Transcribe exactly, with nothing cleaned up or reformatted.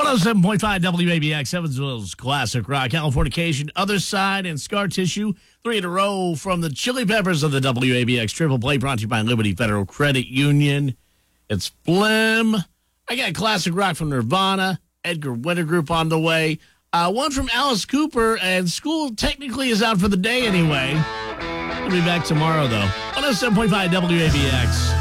one oh seven point five W A B X, Evansville's classic rock, Californication, Other Side, and Scar Tissue. Three in a row from the Chili Peppers of the W A B X Triple Play, brought to you by Liberty Federal Credit Union. It's Blim. I got classic rock from Nirvana, Edgar Winter Group on the way. Uh, one from Alice Cooper, and school technically is out for the day anyway. I'll be back tomorrow, though. one oh seven point five W A B X.